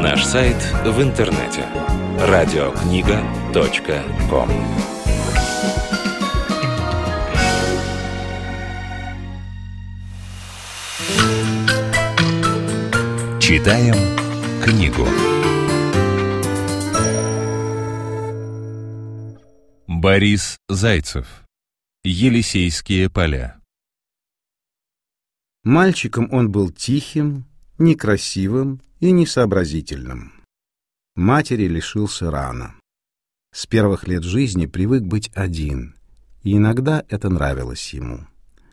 Наш сайт в интернете radiokniga.com. Читаем книгу. Борис Зайцев. Елисейские поля. Мальчиком он был тихим, некрасивым и несообразительным. Матери лишился рано. С первых лет жизни привык быть один, и иногда это нравилось ему.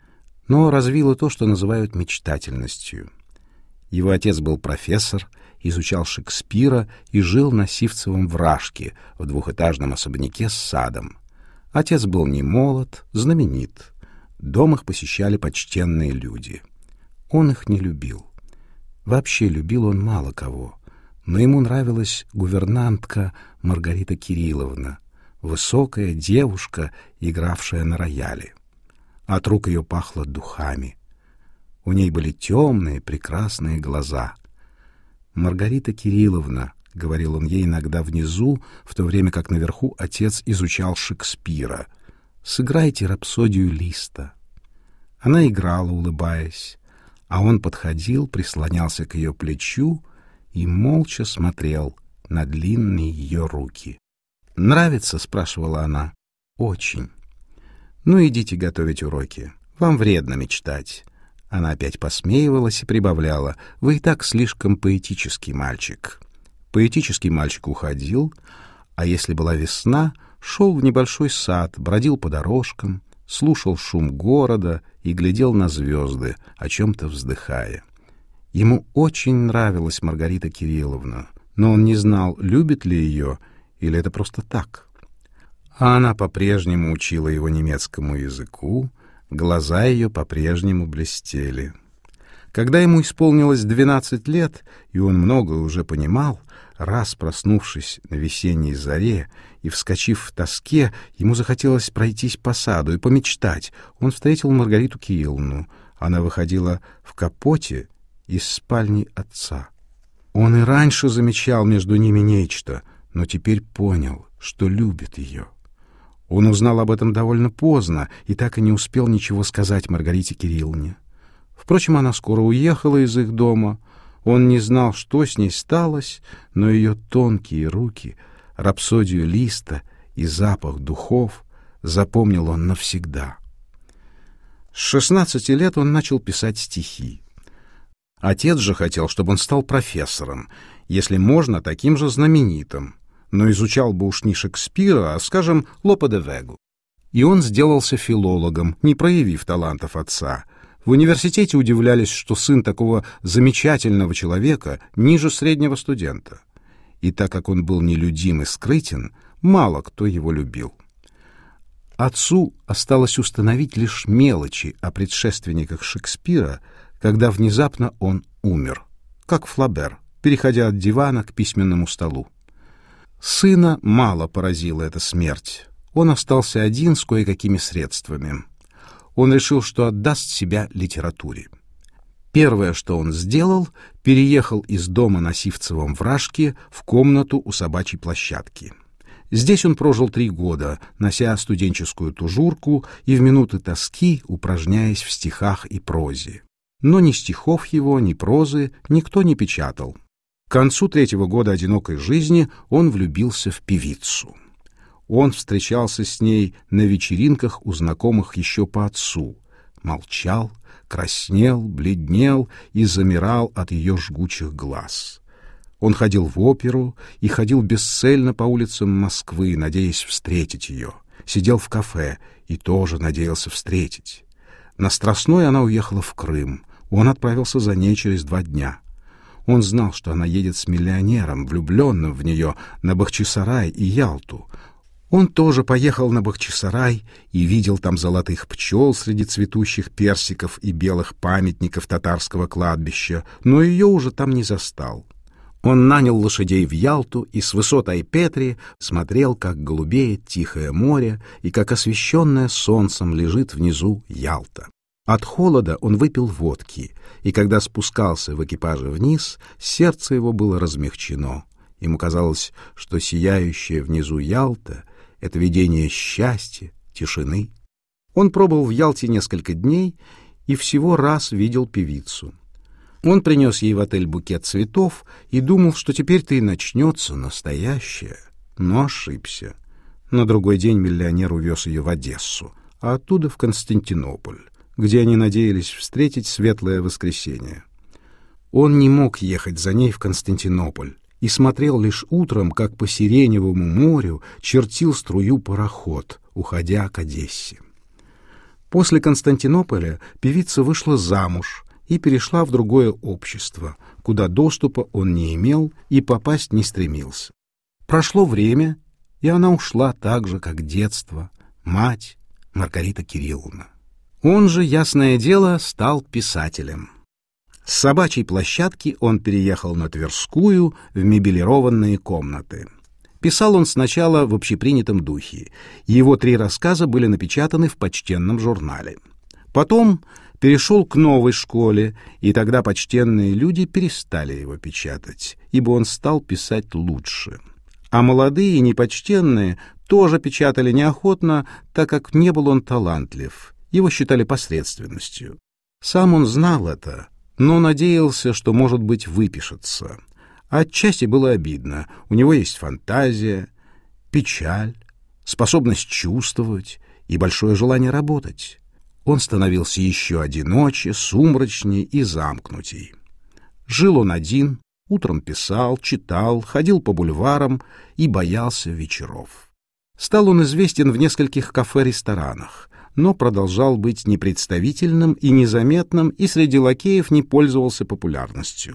Но развило то, что называют мечтательностью. Его отец был профессор, изучал Шекспира и жил на Сивцевом Вражке в двухэтажном особняке с садом. Отец был не молод, знаменит. Дом их посещали почтенные люди. Он их не любил. Вообще любил он мало кого, но ему нравилась гувернантка Маргарита Кирилловна, высокая девушка, игравшая на рояле. От рук ее пахло духами. У ней были темные, прекрасные глаза. «Маргарита Кирилловна», — говорил он ей иногда внизу, в то время как наверху отец изучал Шекспира, — «сыграйте рапсодию Листа». Она играла, улыбаясь, а он подходил, прислонялся к ее плечу и молча смотрел на длинные ее руки. «Нравится?» — спрашивала она. «Очень». «Ну, идите готовить уроки. Вам вредно мечтать». Она опять посмеивалась и прибавляла: «Вы и так слишком поэтический мальчик». Поэтический мальчик уходил, а если была весна, шел в небольшой сад, бродил по дорожкам, слушал шум города и глядел на звезды, о чем-то вздыхая. Ему очень нравилась Маргарита Кирилловна, но он не знал, любит ли ее или это просто так. А она по-прежнему учила его немецкому языку, глаза ее по-прежнему блестели. Когда ему исполнилось 12 лет, и он многое уже понимал, раз проснувшись на весенней заре и вскочив в тоске, ему захотелось пройтись по саду и помечтать. Он встретил Маргариту Кирилловну. Она выходила в капоте из спальни отца. Он и раньше замечал между ними нечто, но теперь понял, что любит ее. Он узнал об этом довольно поздно и так и не успел ничего сказать Маргарите Кирилловне. Впрочем, она скоро уехала из их дома. Он не знал, что с ней сталось, но ее тонкие руки, рапсодию Листа и запах духов запомнил он навсегда. С 16 лет он начал писать стихи. Отец же хотел, чтобы он стал профессором, если можно, таким же знаменитым, но изучал бы уж не Шекспира, а, скажем, Лопе де Вегу. И он сделался филологом, не проявив талантов отца. В университете удивлялись, что сын такого замечательного человека ниже среднего студента. И так как он был нелюдим и скрытен, мало кто его любил. Отцу осталось установить лишь мелочи о предшественниках Шекспира, когда внезапно он умер, как Флабер, переходя от дивана к письменному столу. Сына мало поразила эта смерть. Он остался один с кое-какими средствами. Он решил, что отдаст себя литературе. Первое, что он сделал, переехал из дома на Сивцевом Вражке в комнату у собачьей площадки. Здесь он прожил 3 года, нося студенческую тужурку и в минуты тоски упражняясь в стихах и прозе. Но ни стихов его, ни прозы никто не печатал. К концу 3-го года одинокой жизни он влюбился в певицу. Он встречался с ней на вечеринках у знакомых еще по отцу, молчал, краснел, бледнел и замирал от ее жгучих глаз. Он ходил в оперу и ходил бесцельно по улицам Москвы, надеясь встретить ее. Сидел в кафе и тоже надеялся встретить. На Страстной она уехала в Крым. Он отправился за ней через 2 дня. Он знал, что она едет с миллионером, влюбленным в нее, на Бахчисарай и Ялту. Он тоже поехал на Бахчисарай и видел там золотых пчел среди цветущих персиков и белых памятников татарского кладбища, но ее уже там не застал. Он нанял лошадей в Ялту и с высот Айпетри смотрел, как голубеет тихое море и как освещенное солнцем лежит внизу Ялта. От холода он выпил водки, и когда спускался в экипаже вниз, сердце его было размягчено. Ему казалось, что сияющая внизу Ялта — это видение счастья, тишины. Он пробыл в Ялте несколько дней и всего раз видел певицу. Он принес ей в отель букет цветов и думал, что теперь-то и начнется настоящее, но ошибся. На другой день миллионер увез ее в Одессу, а оттуда в Константинополь, где они надеялись встретить светлое воскресенье. Он не мог ехать за ней в Константинополь и смотрел лишь утром, как по Сиреневому морю чертил струю пароход, уходя к Одессе. После Константинополя певица вышла замуж и перешла в другое общество, куда доступа он не имел и попасть не стремился. Прошло время, и она ушла так же, как детство, мать Маргарита Кирилловна. Он же, ясное дело, стал писателем. С собачьей площадки он переехал на Тверскую в мебелированные комнаты. Писал он сначала в общепринятом духе. Его 3 рассказа были напечатаны в почтенном журнале. Потом перешел к новой школе, и тогда почтенные люди перестали его печатать, ибо он стал писать лучше. А молодые и непочтенные тоже печатали неохотно, так как не был он талантлив, его считали посредственностью. Сам он знал это, но надеялся, что, может быть, выпишется. Отчасти было обидно. У него есть фантазия, печаль, способность чувствовать и большое желание работать. Он становился еще одиноче, сумрачнее и замкнутей. Жил он один, утром писал, читал, ходил по бульварам и боялся вечеров. Стал он известен в нескольких кафе-ресторанах, но продолжал быть непредставительным и незаметным, и среди лакеев не пользовался популярностью.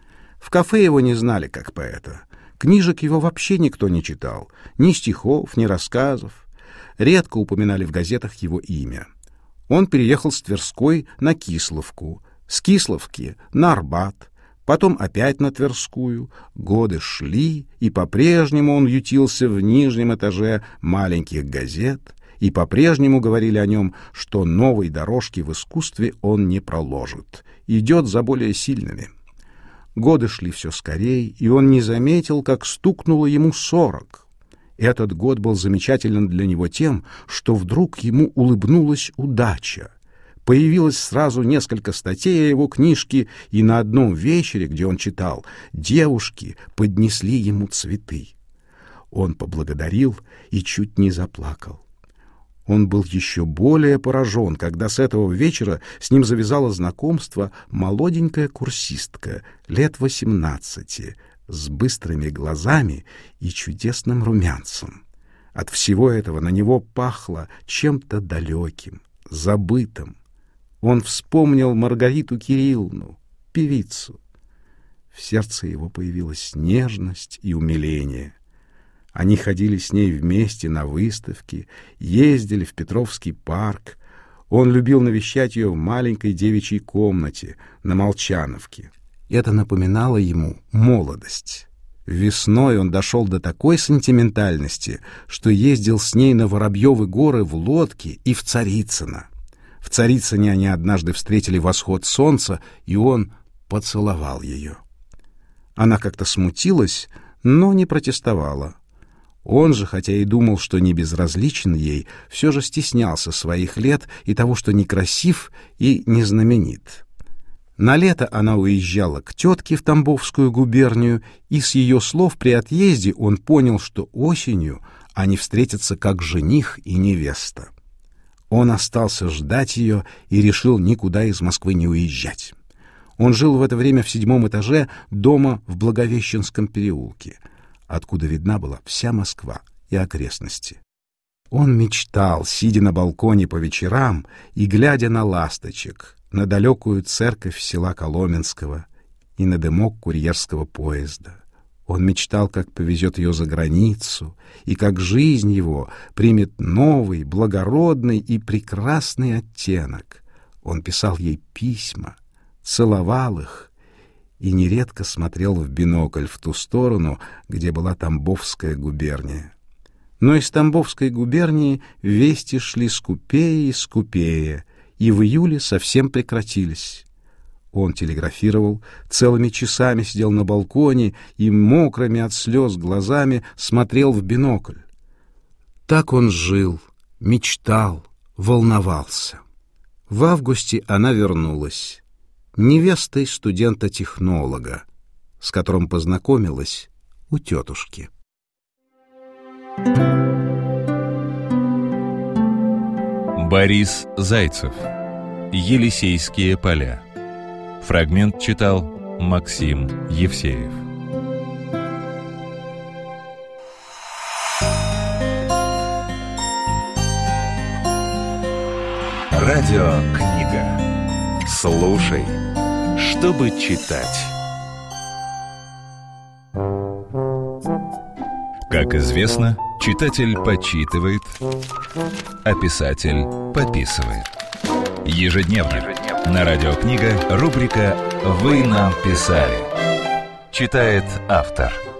В кафе его не знали как поэта. Книжек его вообще никто не читал, ни стихов, ни рассказов. Редко упоминали в газетах его имя. Он переехал с Тверской на Кисловку, с Кисловки на Арбат, потом опять на Тверскую. Годы шли, и по-прежнему он ютился в нижнем этаже маленьких газет, и по-прежнему говорили о нем, что новой дорожки в искусстве он не проложит, идет за более сильными. Годы шли все скорее, и он не заметил, как стукнуло ему 40. Этот год был замечателен для него тем, что вдруг ему улыбнулась удача. Появилось сразу несколько статей о его книжке, и на одном вечере, где он читал, девушки поднесли ему цветы. Он поблагодарил и чуть не заплакал. Он был еще более поражен, когда с этого вечера с ним завязало знакомство молоденькая курсистка, лет 18, с быстрыми глазами и чудесным румянцем. От всего этого на него пахло чем-то далеким, забытым. Он вспомнил Маргариту Кирилловну, певицу. В сердце его появилась нежность и умиление. Они ходили с ней вместе на выставки, ездили в Петровский парк. Он любил навещать ее в маленькой девичьей комнате на Молчановке. Это напоминало ему молодость. Весной он дошел до такой сентиментальности, что ездил с ней на Воробьевы горы в лодке и в Царицыно. В Царицыне они однажды встретили восход солнца, и он поцеловал ее. Она как-то смутилась, но не протестовала. Он же, хотя и думал, что не безразличен ей, все же стеснялся своих лет и того, что некрасив и не знаменит. На лето она уезжала к тетке в Тамбовскую губернию, и с ее слов при отъезде он понял, что осенью они встретятся как жених и невеста. Он остался ждать ее и решил никуда из Москвы не уезжать. Он жил в это время в 7-м этаже дома в Благовещенском переулке, откуда видна была вся Москва и окрестности. Он мечтал, сидя на балконе по вечерам и глядя на ласточек, на далекую церковь села Коломенского и на дымок курьерского поезда. Он мечтал, как повезет ее за границу, и как жизнь его примет новый, благородный и прекрасный оттенок. Он писал ей письма, целовал их и нередко смотрел в бинокль в ту сторону, где была Тамбовская губерния. Но из Тамбовской губернии вести шли скупее и скупее, и в июле совсем прекратились. Он телеграфировал, целыми часами сидел на балконе и мокрыми от слез глазами смотрел в бинокль. Так он жил, мечтал, волновался. В августе она вернулась, невестой студента-технолога, с которым познакомилась у тетушки. Борис Зайцев. Елисейские поля. Фрагмент читал Максим Евсеев. Радиокнига. Слушай, чтобы читать. Как известно, читатель почитывает, а писатель пописывает. Ежедневно на Радиокнига рубрика «Вы нам писали». Читает автор.